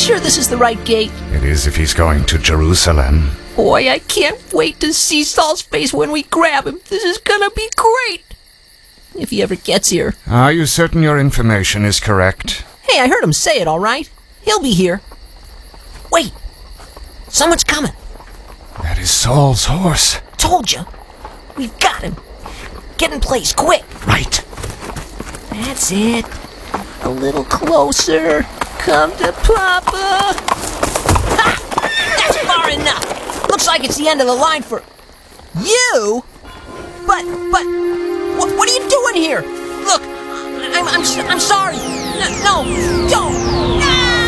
sure this is the right gate? It is if he's going to Jerusalem. Boy, I can't wait to see Saul's face when we grab him. This is gonna be great. If he ever gets here. Are you certain your information is correct? Hey, I heard him say it, all right? He'll be here. Wait. Someone's coming. That is Saul's horse. Told you. We've got him. Get in place, quick. Right. That's it. A little closer. Come to Papa. Ha! That's far enough. Looks like it's the end of the line for you. But what are you doing here? Look, I'm sorry. No, don't.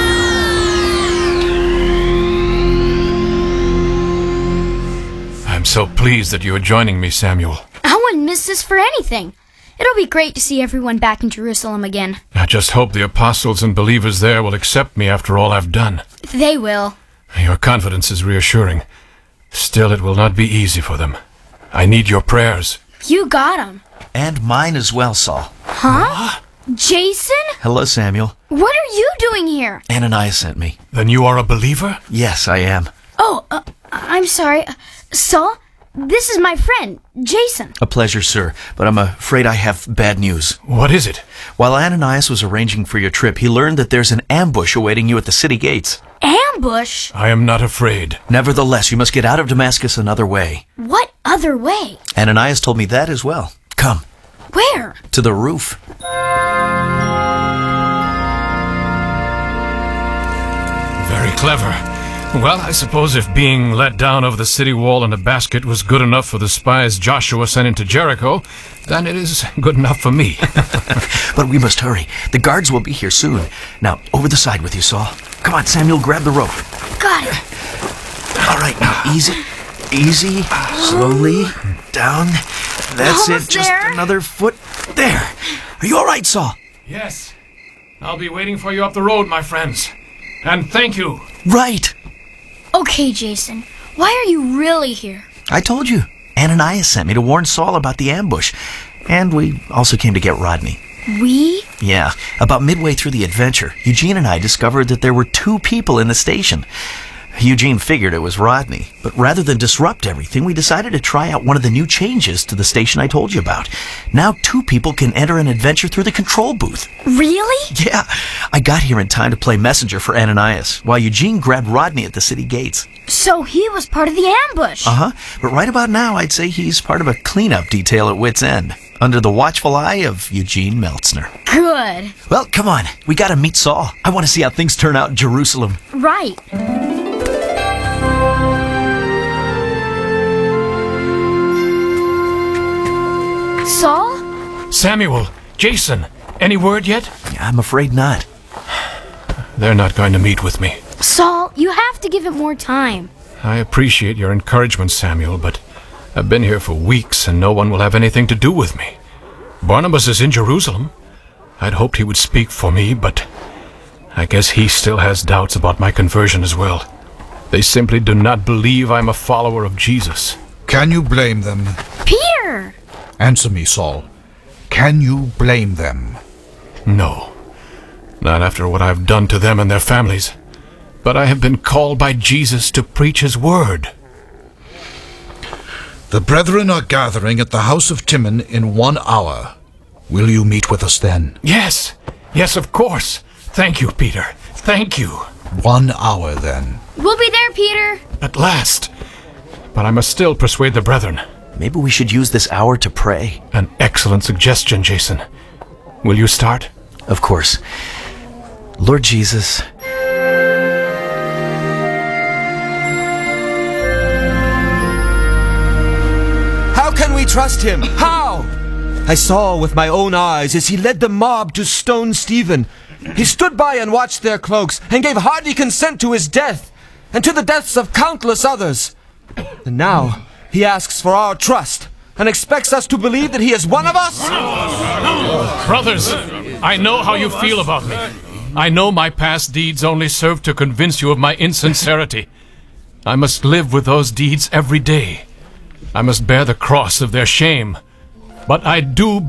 I'm so pleased that you are joining me, Samuel. I wouldn't miss this for anything. It'll be great to see everyone back in Jerusalem again. I just hope the apostles and believers there will accept me after all I've done. They will. Your confidence is reassuring. Still, it will not be easy for them. I need your prayers. You got 'em. And mine as well, Saul. Huh? Jason? Hello, Samuel. What are you doing here? Ananias sent me. Then you are a believer? Yes, I am. Oh, I'm sorry. Saul, this is my friend, Jason. A pleasure, sir, but I'm afraid I have bad news. What is it? While Ananias was arranging for your trip, he learned that there's an ambush awaiting you at the city gates. Ambush? I am not afraid. Nevertheless, you must get out of Damascus another way. What other way? Ananias told me that as well. Come. Where? To the roof. Very clever. Well, I suppose if being let down over the city wall in a basket was good enough for the spies Joshua sent into Jericho, then it is good enough for me. But we must hurry. The guards will be here soon. Now, over the side with you, Saul. Come on, Samuel, grab the rope. Got it. All right, now, easy. Easy. Slowly. Down. That's Almost it. Just there. another foot. There. Are you all right, Saul? Yes. I'll be waiting for you up the road, my friends. And thank you. Right. Okay, Jason. Why are you really here? I told you. Ananias sent me to warn Saul about the ambush. And we also came to get Rodney. We? Yeah. About midway through the adventure, Eugene and I discovered that there were 2 people in the station. Eugene figured it was Rodney, but rather than disrupt everything, we decided to try out one of the new changes to the station I told you about. Now 2 people can enter an adventure through the control booth. Really? Yeah, I got here in time to play messenger for Ananias, while Eugene grabbed Rodney at the city gates. So he was part of the ambush. Uh-huh, but right about now, I'd say he's part of a cleanup detail at Wit's End, under the watchful eye of Eugene Meltzner. Good. Well, come on, we gotta meet Saul. I want to see how things turn out in Jerusalem. Right. Saul? Samuel, Jason, any word yet? I'm afraid not. They're not going to meet with me. Saul, you have to give it more time. I appreciate your encouragement, Samuel, but I've been here for weeks and no one will have anything to do with me. Barnabas is in Jerusalem. I'd hoped he would speak for me, but I guess he still has doubts about my conversion as well. They simply do not believe I'm a follower of Jesus. Can you blame them? Peter! Answer me, Saul. Can you blame them? No, not after what I've done to them and their families. But I have been called by Jesus to preach his word. The brethren are gathering at the house of Timon in 1 hour. Will you meet with us then? Yes, of course. Thank you, Peter. Thank you. 1 hour then. We'll be there, Peter. At last. But I must still persuade the brethren. Maybe we should use this hour to pray. An excellent suggestion, Jason. Will you start? Of course. Lord Jesus, how can we trust him? How? I saw with my own eyes as he led the mob to stone Stephen. He stood by and watched their cloaks and gave hearty consent to his death and to the deaths of countless others. And now he asks for our trust and expects us to believe that he is one of us? Brothers, I know how you feel about me. I know my past deeds only serve to convince you of my insincerity. I must live with those deeds every day. I must bear the cross of their shame. But I do